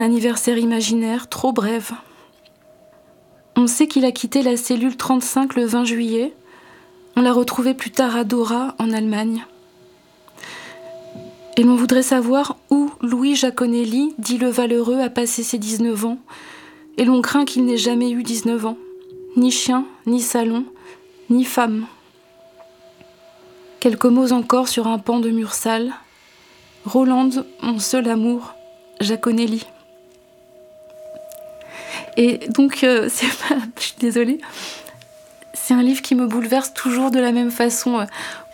Anniversaire imaginaire, trop bref. On sait qu'il a quitté la cellule 35 le 20 juillet. On l'a retrouvé plus tard à Dora, en Allemagne. Et l'on voudrait savoir où Louis Jaconelli, dit le Valeureux, a passé ses 19 ans. Et l'on craint qu'il n'ait jamais eu 19 ans. Ni chien, ni salon, ni femme. Quelques mots encore sur un pan de mur sale. Rolande, mon seul amour, Jaconelli. Et donc, je suis désolée, c'est un livre qui me bouleverse toujours de la même façon.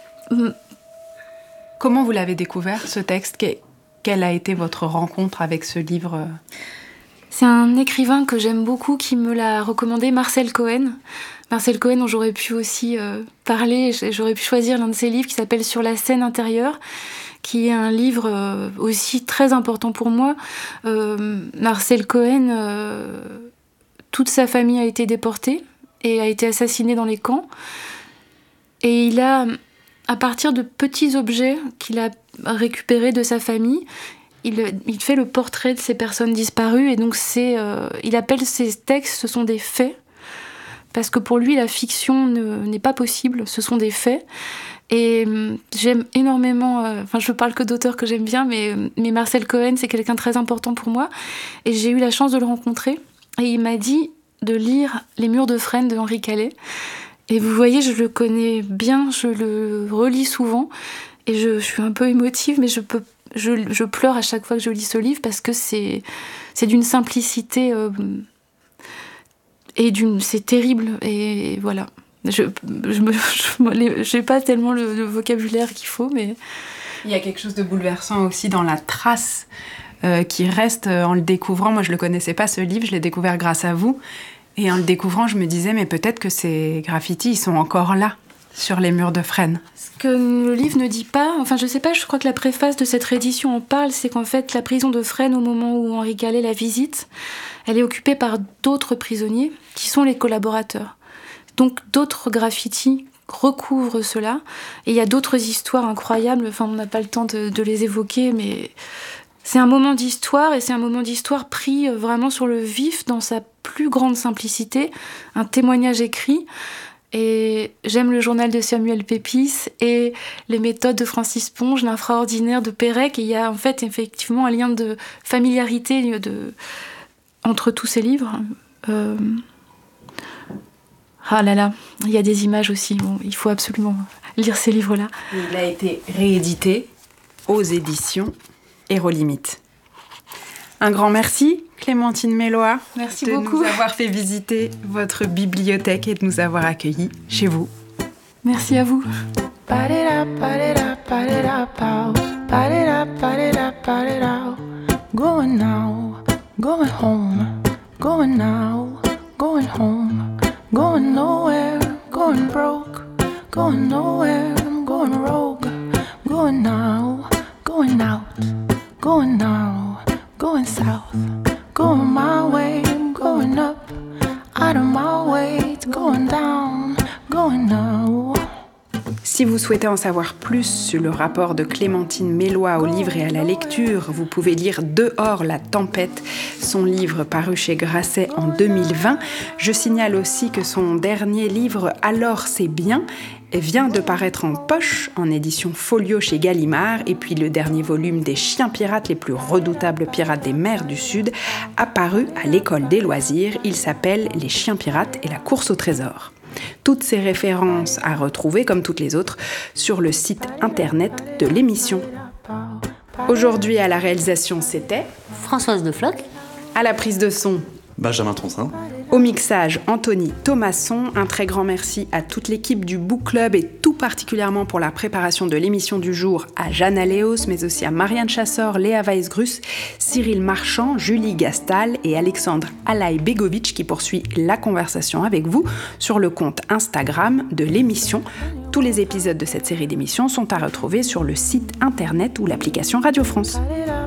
Comment vous l'avez découvert, ce texte ? Quelle a été votre rencontre avec ce livre ? C'est un écrivain que j'aime beaucoup qui me l'a recommandé, Marcel Cohen. Marcel Cohen, dont j'aurais pu aussi parler, j'aurais pu choisir l'un de ses livres qui s'appelle « Sur la scène intérieure », qui est un livre aussi très important pour moi. Marcel Cohen, toute sa famille a été déportée et a été assassinée dans les camps. Et il a, à partir de petits objets qu'il a récupérés de sa famille, il fait le portrait de ces personnes disparues. Et donc il appelle ces textes, ce sont des faits, parce que pour lui, la fiction n'est pas possible, ce sont des faits. Et j'aime énormément, je parle que d'auteurs que j'aime bien, mais Marcel Cohen, c'est quelqu'un de très important pour moi. Et j'ai eu la chance de le rencontrer. Et il m'a dit de lire Les Murs de Fresnes de Henri Calais. Et vous voyez, je le connais bien, je le relis souvent. Et je suis un peu émotive, mais je pleure à chaque fois que je lis ce livre parce que c'est d'une simplicité c'est terrible. Et voilà. J'ai pas tellement le vocabulaire qu'il faut, mais... Il y a quelque chose de bouleversant aussi dans la trace qui reste en le découvrant. Moi, je le connaissais pas, ce livre, je l'ai découvert grâce à vous. Et en le découvrant, je me disais, mais peut-être que ces graffitis, ils sont encore là, sur les murs de Fresnes. Ce que le livre ne dit pas, je sais pas, je crois que la préface de cette réédition en parle, c'est qu'en fait, la prison de Fresnes, au moment où Henri Calais la visite, elle est occupée par d'autres prisonniers, qui sont les collaborateurs. Donc d'autres graffitis recouvrent cela. Et il y a d'autres histoires incroyables, on n'a pas le temps de les évoquer, mais c'est un moment d'histoire, et c'est un moment d'histoire pris vraiment sur le vif, dans sa plus grande simplicité, un témoignage écrit. Et j'aime le journal de Samuel Pepys et les méthodes de Francis Ponge, l'infraordinaire de Pérec. Et il y a en fait effectivement un lien de familiarité entre tous ces livres. Ah là là, il y a des images aussi. Bon, il faut absolument lire ces livres-là. Il a été réédité aux éditions Hérolimite. Un grand merci, Clémentine Melloy. Merci de beaucoup. Nous avoir fait visiter votre bibliothèque et de nous avoir accueillis chez vous. Merci à vous. Going now, going home, going now, going home, going nowhere, going broke, going nowhere, I'm going rogue, going now, going out, going now, going south, going my way, I'm going up, out of my way, it's going down, going now. Si vous souhaitez en savoir plus sur le rapport de Clémentine Melloy au livre et à la lecture, vous pouvez lire Dehors la tempête, son livre paru chez Grasset en 2020. Je signale aussi que son dernier livre Alors c'est bien vient de paraître en poche, en édition folio chez Gallimard, et puis le dernier volume des chiens pirates, les plus redoutables pirates des mers du Sud, apparu à l'École des loisirs. Il s'appelle Les chiens pirates et la course au trésor. Toutes ces références à retrouver, comme toutes les autres, sur le site internet de l'émission. Aujourd'hui, à la réalisation, c'était Françoise de Floch. À la prise de son, Benjamin Troncin. Au mixage, Anthony Thomasson. Un très grand merci à toute l'équipe du Book Club et tout particulièrement pour la préparation de l'émission du jour à Jeanne Aléos, mais aussi à Marianne Chassor, Léa Weisgrus, Cyril Marchand, Julie Gastal et Alexandre Alaï-Begovic qui poursuit la conversation avec vous sur le compte Instagram de l'émission. Tous les épisodes de cette série d'émissions sont à retrouver sur le site internet ou l'application Radio France.